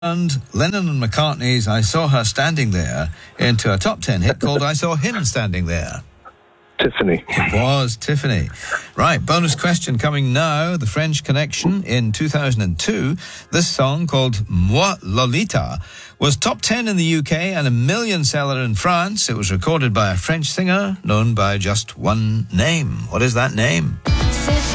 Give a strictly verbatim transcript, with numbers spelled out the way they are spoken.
And Lennon and McCartney's I Saw Her Standing There into a top ten hit called I Saw Him Standing There. Tiffany. It was Tiffany. Right, bonus question coming now. The French Connection in two thousand two. This song called Moi Lolita was top ten in the U K and a million seller in France. It was recorded by a French singer known by just one name. What is that name?